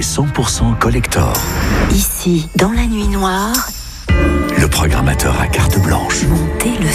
soirée 100% collector. Ici, dans la nuit noire, Le programmateur à carte blanche. montez le